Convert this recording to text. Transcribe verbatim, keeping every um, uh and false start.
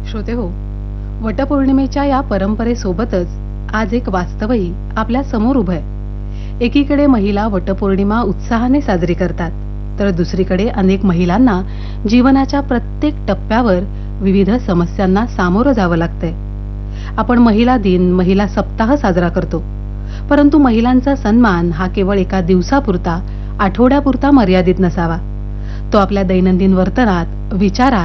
श्रोते हो, वटपौर्णिमेच्या या परंपरेसोबतच आज एक वास्तवही आपल्या समोर उभं आहे. एकीकडे महिला वटपौर्णिमा उत्साहाने साजरी करतात, तर दुसरीकडे अनेक महिलांना जीवनाच्या प्रत्येक टप्प्यावर विविध समस्यांना सामोरं जावं लागतंय. आपण महिला दिन, महिला सप्ताह साजरा करतो, परंतु महिलांचा सन्मान हा केवळ एका दिवसापुरता, आठवड्यापुरता मर्यादित नसावा. तो आपल्या दैनंदिन वर्तनात, विचारात